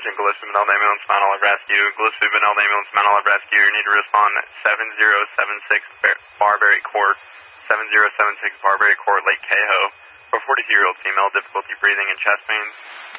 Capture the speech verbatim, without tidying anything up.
Agent Gillespie Benel Ambulance, Mount Olive Rescue. Gillespie Benel Ambulance, Mount Olive Rescue. You need to respond at seven zero seven six Barberry Court, seven zero seven six Barberry Court, Lake Cahoe. For a forty-two-year-old female, difficulty breathing and chest pains.